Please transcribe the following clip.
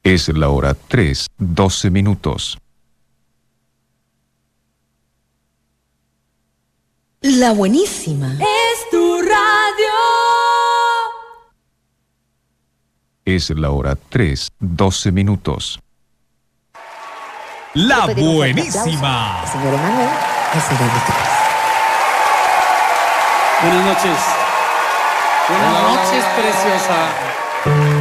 Es la hora 3:12. La buenísima. Es tu radio. Es la hora 3:12. La Pedimos fuerte buenísima. aplauso al señor Emanuel, el señor Víctor. Buenas noches. Buenas noches, preciosa.